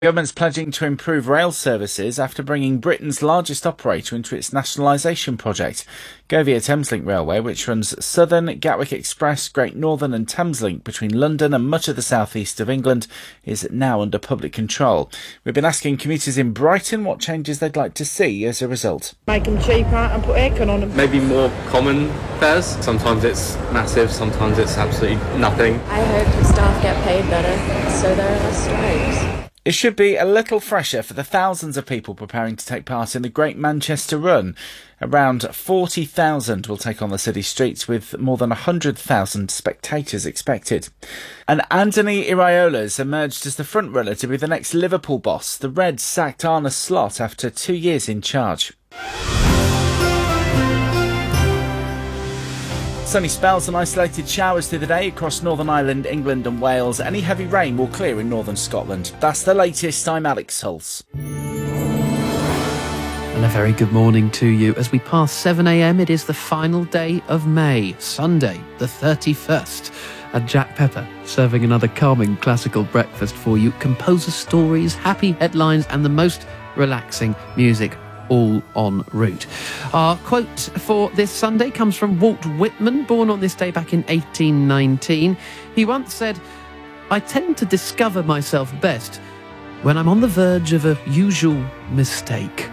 The government's pledging to improve rail services after bringing Britain's largest operator into its nationalisation project. Govia Thameslink Railway, which runs Southern, Gatwick Express, Great Northern and Thameslink between London and much of the southeast of England, is now under public control. We've been asking commuters in Brighton what changes they'd like to see as a result. Make them cheaper and put aircon on them. Maybe more common fares. Sometimes it's massive, sometimes it's absolutely nothing. I hope staff get paid better so there are less strikes. It should be a little fresher for the thousands of people preparing to take part in the Great Manchester Run. Around 40,000 will take on the city streets, with more than 100,000 spectators expected. And Anthony Iraola's emerged as the front-runner to be the next Liverpool boss. The Reds sacked Arne Slot after 2 years in charge. Sunny spells and isolated showers through the day across Northern Ireland, England and Wales. Any heavy rain will clear in northern Scotland. That's the latest. I'm Alex Hulse. And a very good morning to you. As we pass 7 a.m, it is the final day of May, Sunday, the 31st. And Jack Pepper, serving another calming classical breakfast for you. Composer stories, happy headlines and the most relaxing music, all en route. Our quote for this Sunday comes from Walt Whitman, born on this day back in 1819. He once said, "I tend to discover myself best when I'm on the verge of a usual mistake."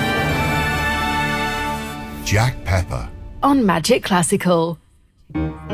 Jack Pepper on Magic Classical.